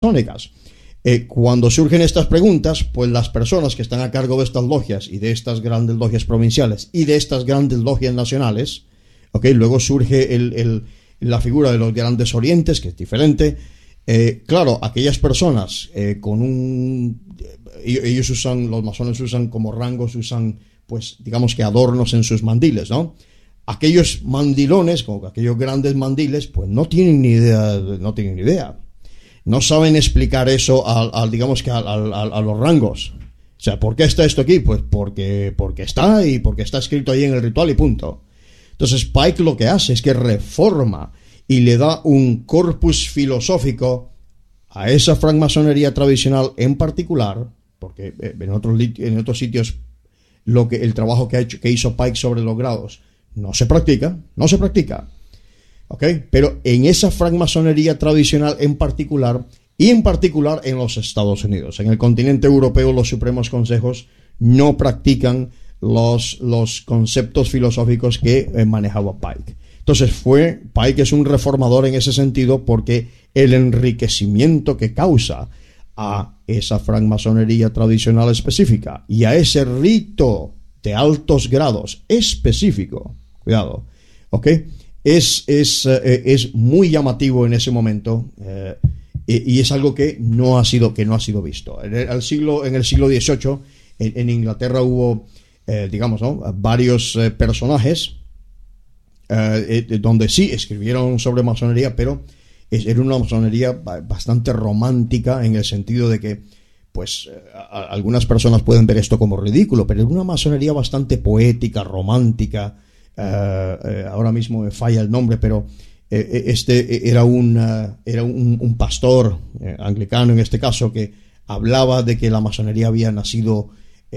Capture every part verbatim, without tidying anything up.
masónicas. Eh, cuando surgen estas preguntas, pues las personas que están a cargo de estas logias y de estas grandes logias provinciales y de estas grandes logias nacionales, okay, luego surge el, el, la figura de los grandes orientes, que es diferente. Eh, claro, aquellas personas eh, con un... Ellos usan, los masones usan como rangos, usan, pues, digamos que adornos en sus mandiles, ¿no? Aquellos mandilones, como aquellos grandes mandiles, pues no tienen ni idea, no tienen ni idea. No saben explicar eso al, al digamos que a, a, a los rangos. O sea, ¿por qué está esto aquí? Pues porque, porque está y porque está escrito ahí en el ritual y punto. Entonces Pike lo que hace es que reforma y le da un corpus filosófico a esa francmasonería tradicional en particular, porque en otros, en otros sitios lo que, el trabajo que, ha hecho, que hizo Pike sobre los grados no se practica, no se practica. ¿Okay? Pero en esa francmasonería tradicional en particular, y en particular en los Estados Unidos, en el continente europeo, los supremos consejos no practican los, los conceptos filosóficos que eh, manejaba Pike. Entonces fue, Pike es un reformador en ese sentido, porque el enriquecimiento que causa a esa francmasonería tradicional específica y a ese rito de altos grados específico, cuidado, ¿ok? Es, es, eh, es muy llamativo en ese momento, eh, y, y es algo que no ha sido, que no ha sido visto. En el, el siglo, en el siglo dieciocho, en, en Inglaterra hubo, eh, digamos, ¿no? varios eh, personajes eh, eh, donde sí escribieron sobre masonería, pero es, era una masonería bastante romántica, en el sentido de que, pues, eh, a, algunas personas pueden ver esto como ridículo, pero era una masonería bastante poética, romántica. Uh, uh, ahora mismo me falla el nombre, pero uh, este era un, uh, era un, un pastor uh, anglicano en este caso, que hablaba de que la masonería había nacido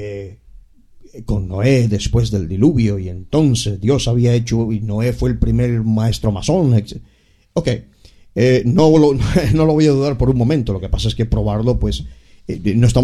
uh, con Noé después del diluvio, y entonces Dios había hecho, y Noé fue el primer maestro masón. Ok, uh, no, lo, no lo voy a dudar por un momento. Lo que pasa es que probarlo, pues, uh, no estamos